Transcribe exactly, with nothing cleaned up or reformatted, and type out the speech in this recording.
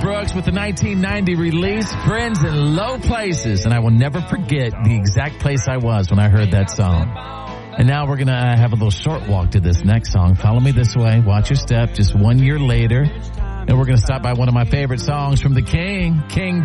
Brooks with the nineteen ninety release, Friends in Low Places. And I will never forget the exact place I was when I heard that song. And now we're going to have a little short walk to this next song. Follow Me This Way, Watch Your Step, just one year later. And we're going to stop by one of my favorite songs from the King, King